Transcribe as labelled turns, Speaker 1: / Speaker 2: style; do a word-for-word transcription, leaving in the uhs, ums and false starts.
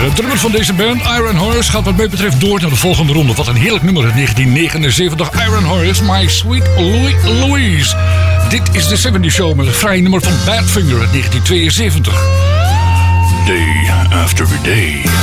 Speaker 1: De drummer van deze band, Iron Horse, gaat wat mij betreft door naar de volgende ronde. Wat een heerlijk nummer uit negentien negenenzeventig. Iron Horse, My Sweet Louis Louise. Dit is de zeventig Show met een vrij nummer van Badfinger uit negentien tweeënzeventig. Day after day.